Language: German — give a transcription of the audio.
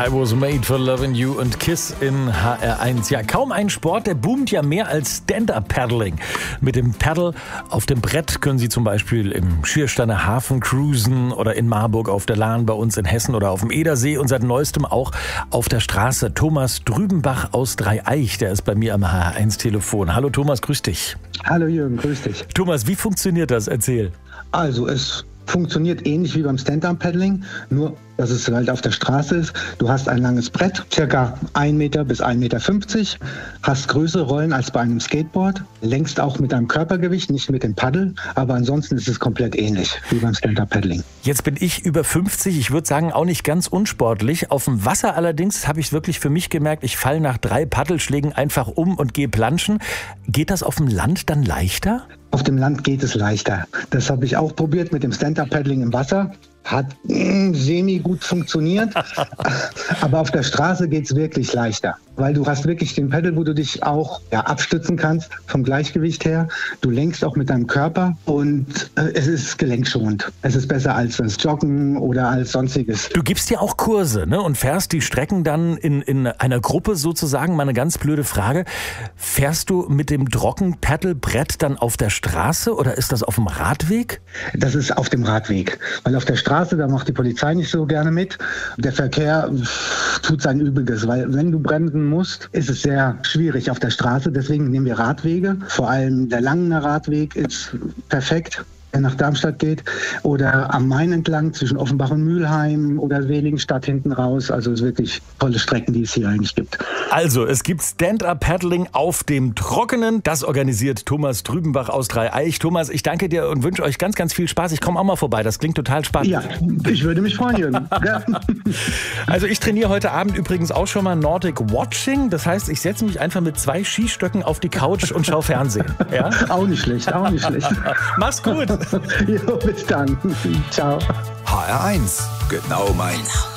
I was made for loving you und Kiss in HR1. Ja, kaum ein Sport, der boomt ja mehr als Stand-Up-Paddling. Mit dem Paddle auf dem Brett können Sie zum Beispiel im Schiersteiner Hafen cruisen oder in Marburg auf der Lahn bei uns in Hessen oder auf dem Edersee und seit neuestem auch auf der Straße. Thomas Drübenbach aus Dreieich, der ist bei mir am HR1-Telefon. Hallo Thomas, grüß dich. Hallo Jürgen, grüß dich. Thomas, wie funktioniert das? Erzähl. Also es funktioniert ähnlich wie beim Stand-Up-Paddling, nur dass es halt auf der Straße ist. Du hast ein langes Brett, circa 1 Meter bis 1,50 Meter, hast größere Rollen als bei einem Skateboard, lenkst auch mit deinem Körpergewicht, nicht mit dem Paddel, aber ansonsten ist es komplett ähnlich wie beim Stand-Up-Paddling. Jetzt bin ich über 50, ich würde sagen auch nicht ganz unsportlich. Auf dem Wasser allerdings habe ich wirklich für mich gemerkt, ich falle nach 3 Paddelschlägen einfach um und gehe planschen. Geht das auf dem Land dann leichter? Auf dem Land geht es leichter. Das habe ich auch probiert mit dem Stand-Up-Paddling im Wasser. Hat semi-gut funktioniert, aber auf der Straße geht es wirklich leichter, weil du hast wirklich den Paddel, wo du dich auch abstützen kannst vom Gleichgewicht her. Du lenkst auch mit deinem Körper und es ist gelenkschonend. Es ist besser als das Joggen oder als sonstiges. Du gibst ja auch Kurse, ne? Und fährst die Strecken dann in einer Gruppe sozusagen. Mal eine ganz blöde Frage. Fährst du mit dem Trockenpaddelbrett dann auf der Straße oder ist das auf dem Radweg? Das ist auf dem Radweg, weil auf der Straße, da macht die Polizei nicht so gerne mit. Der Verkehr tut sein Übriges, weil wenn du bremsen musst, ist es sehr schwierig auf der Straße. Deswegen nehmen wir Radwege. Vor allem der Langener Radweg ist perfekt, der nach Darmstadt geht, oder am Main entlang zwischen Offenbach und Mülheim oder Seligenstadt hinten raus. Also es sind wirklich tolle Strecken, die es hier eigentlich gibt. Also, es gibt Stand-Up-Paddling auf dem Trockenen. Das organisiert Thomas Drübenbach aus Dreieich. Thomas, ich danke dir und wünsche euch ganz, ganz viel Spaß. Ich komme auch mal vorbei. Das klingt total spannend. Ja, ich würde mich freuen, Jürgen. Ja. Also ich trainiere heute Abend übrigens auch schon mal Nordic Watching. Das heißt, ich setze mich einfach mit 2 Skistöcken auf die Couch und schaue Fernsehen. Ja? Auch nicht schlecht, auch nicht schlecht. Mach's gut. Jo, bis dann. Ciao. HR1, genau meins.